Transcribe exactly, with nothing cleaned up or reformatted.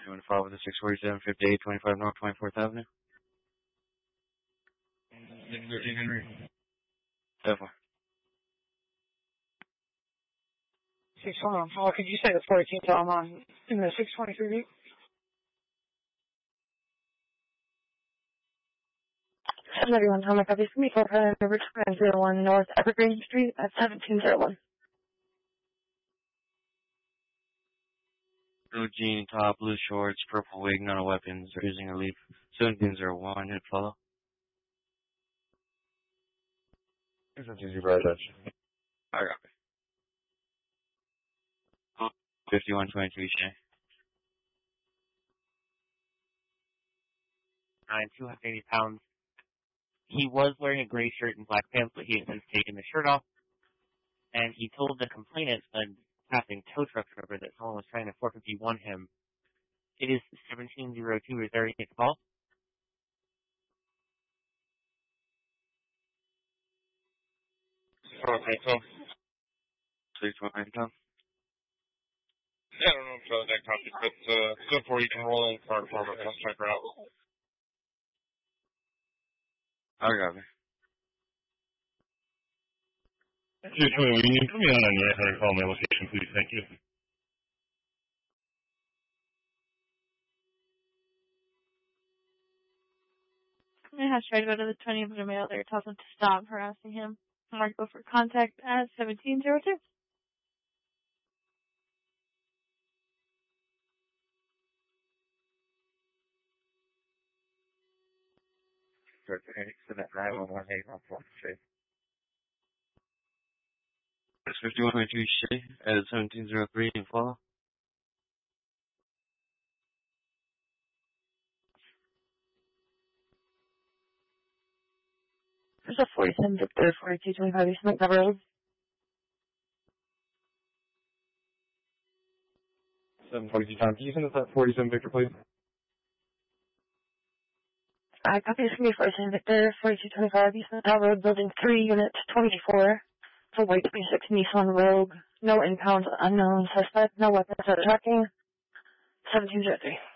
You want to follow with the six forty-seven fifty-eight twenty-five North twenty-fourth Avenue? thirteen Henry. Definitely. six one four, could you say the fourteenth I'm on in the six twenty-three beat? seven everyone, how much copy for me? For number two zero one North Evergreen Street at seventeen oh one. Blue jean top, blue shorts, purple wig, none of weapons, using a leaf. seventeen oh one, hit follow. It's a easy right touch. I got it. fifty-one twenty-three, Shay. Nine, two hundred eighty pounds. He was wearing a gray shirt and black pants, but he had since taken the shirt off. And he told the complainant, a passing tow truck driver, that someone was trying to four fifty-one him. It is seventeen oh two. Is there anything to call? Okay, so. six twenty, Tom. Yeah, I don't know if uh, that copy, but uh, good for you can roll in car for it. Let's check her out. I got it. Just wait, will you put me on your eight hundred call my location, please? Thank you. I have tried to go to the twenty minute mail there, tells him to stop harassing him. Mark go for contact at seventeen oh two. So that nine one one eight one four three. It's fifty-one twenty-two, Shay, at seventeen oh three, and follow. There's a forty-seven Victor forty-two twenty-five East McDonough Road. seven forty-two Tom. Can you send us that forty-seven Victor, please? I copy this from me forty-seven Victor forty-two twenty-five East McDonough Road, building three, unit twenty-four. It's a white twenty-six Nissan Rogue. No impound, unknown suspect, no weapons or tracking. seventeen oh three.